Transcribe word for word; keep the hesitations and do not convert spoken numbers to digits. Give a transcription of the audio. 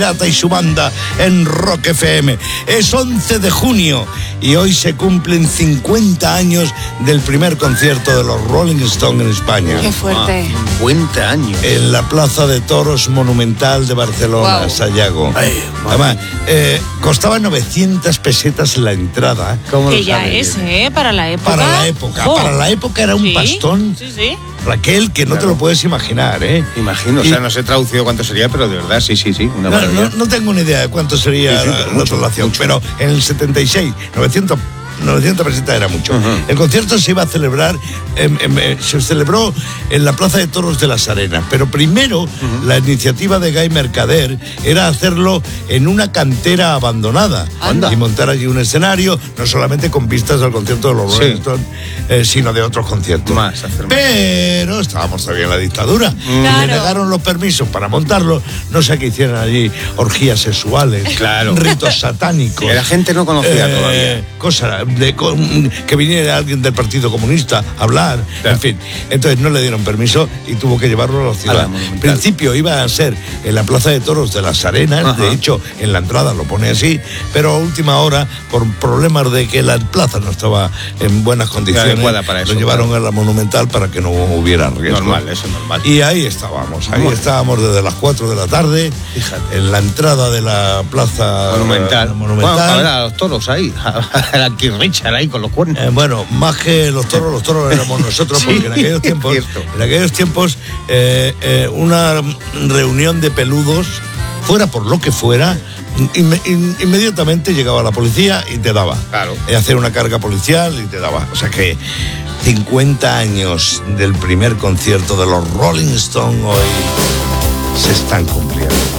y su banda en Rock F M. Es once de junio y hoy se cumplen cincuenta años del primer concierto de los Rolling Stones en España. ¡Qué fuerte! Ah, cincuenta años. En la Plaza de Toros Monumental de Barcelona, wow. Sayago. Ay, Además, eh, costaba novecientas pesetas la entrada. Que ya es, ¿eh? Para la época. Para la época. Oh. Para la época era un ¿Sí? pastón. Sí, sí. Raquel, que no claro. te lo puedes imaginar, ¿eh? Imagino, y, o sea, no sé traducido cuánto sería, pero de verdad, sí, sí, sí. Una no, no, no tengo ni idea de cuánto sería sí, sí, la, mucho, la traslación, mucho. Pero en el setenta y seis, novecientas pesetas era mucho. Uh-huh. El concierto se iba a celebrar, en, en, se celebró en la Plaza de Toros de las Arenas, pero primero uh-huh. la iniciativa de Guy Mercader era hacerlo en una cantera abandonada. Anda. Y montar allí un escenario, no solamente con vistas al concierto de los Rolling Stones, eh, sino de otros conciertos. Más, hacer más. Pero estábamos todavía en la dictadura. Claro. Y le negaron los permisos para montarlo, no sé qué hicieran allí, orgías sexuales, claro. ritos satánicos. Que la gente no conocía eh, todavía. Cosas de que viniera alguien del Partido Comunista a hablar, claro. En fin. Entonces no le dieron permiso y tuvo que llevarlo a la ciudad. En principio iba a ser en la Plaza de Toros de las Arenas, ajá. De hecho en la entrada lo pone así, pero a última hora, por problemas de que la plaza no estaba en buenas condiciones, para eso, lo llevaron claro. a la Monumental para que no hubiera riesgo. Normal, eso es normal. Y ahí estábamos, ahí bueno. estábamos desde las cuatro de la tarde, fíjate, en la entrada de la Plaza Monumental. La Monumental. Bueno, a ver a los toros ahí, a la Richard ahí con los cuernos. Eh, bueno, más que los toros, los toros éramos nosotros, sí, porque en aquellos tiempos, en aquellos tiempos eh, eh, una reunión de peludos, fuera por lo que fuera, in, in, inmediatamente llegaba la policía y te daba. Claro. Eh, hacer una carga policial y te daba. O sea que cincuenta años del primer concierto de los Rolling Stones hoy se están cumpliendo.